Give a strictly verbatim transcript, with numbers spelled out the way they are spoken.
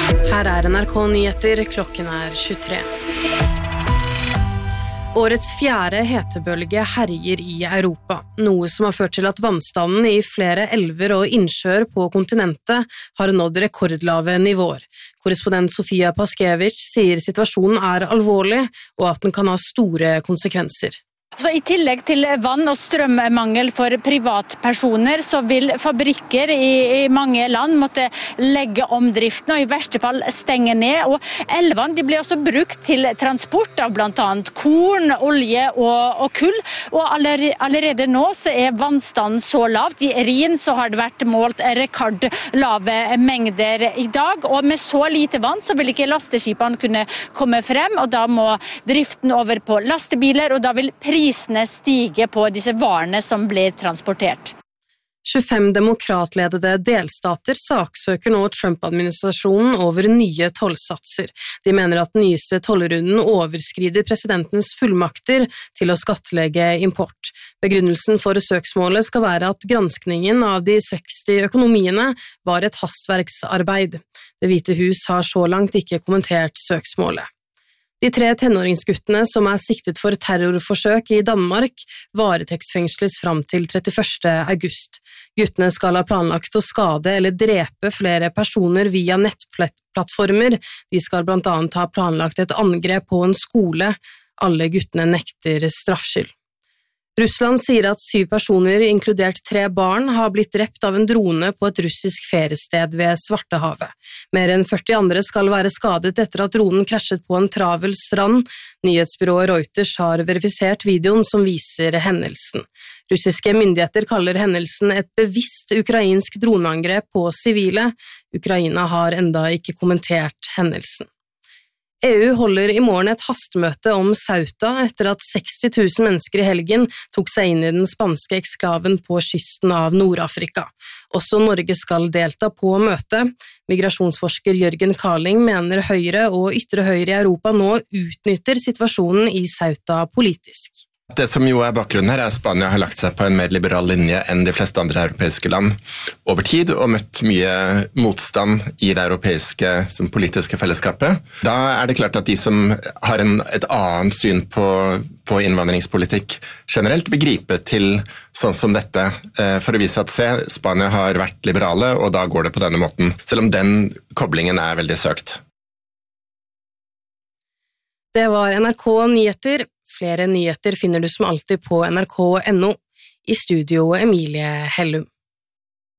Her er N R K Nyheter, klokken er tjuetre. Årets fjerde hetebølge herjer i Europa, noe som har ført til at vannstanden i flere elver og innsjøer på kontinentet har nådd rekordlave nivåer. Korrespondent Sofia Paskevich sier situasjonen er alvorlig og at den kan ha store konsekvenser. Så I tillegg til vann- og strømmangel for privatpersoner, så vil fabrikker i, i mange land måtte legge om driften og i verste fall stenge ned. Og elvene de blir også brukt til transport av blant annet korn, olje og, og kull. Og allerede, allerede nå så er vannstanden så lavt. I Rhin så har det vært målt rekordlave mengder i dag. Og med så lite vann så vil ikke lasteskipene kunne komme frem, og da må driften over på lastebiler, og da vil prisene stige på disse varene som blir transportert. tjuefem demokratledede delstater saksøker nå Trump-administrasjonen over nye tollsatser. De mener at den nyeste tollrunden overskrider presidentens fullmakter til å skattlegge import. Begrunnelsen for søksmålet skal være at granskningen av de seksti økonomiene var et hastverksarbeid. Det Hvite hus har så langt ikke kommentert søksmålet. De tre tenåringsguttene som er siktet for terrorforsøk i Danmark varetektsfengsles fram til trettiførste august. Guttene skal ha planlagt å skade eller drepe flere personer via nettplattformer. De skal blant annet ha planlagt et angrep på en skole. Alle guttene nekter straffskyld. Russland sier at syv personer, inkludert tre barn, har blitt drept av en drone på et russisk feriested ved Svartehavet. Mer enn førti andre skal være skadet etter at dronen krasjet på en travel strand. Nyhetsbyrået Reuters har verifisert videoen som viser hendelsen. Russiske myndigheter kaller hendelsen et bevisst ukrainsk droneangrep på sivile. Ukraina har enda ikke kommentert hendelsen. E U holder i morgen et hastmøte om Ceuta etter at seksti tusen mennesker i helgen tok seg inn i den spanske eksklaven på kysten av Nord-Afrika. Også Norge skal delta på møtet. Migrasjonsforsker Jørgen Carling mener Høyre og ytre høyre i Europa nå utnytter situasjonen i Ceuta politisk. Det som jo er bakgrunnen her er at Spania har lagt seg på en mer liberal linje enn de fleste andre europeiske land over tid og møtt mye motstand i det europeiske som politiske fellesskapet. Da er det klart at de som har en, et annet syn på, på innvandringspolitikk generelt vil gripe til sånn som dette for å vise at se, Spania har vært liberale og da går det på denne måten, selv om den koblingen er veldig søkt. Det var N R K Nyheter. Flere nyheter finner du som alltid på N R K punktum no. I studio Emilie Hellum.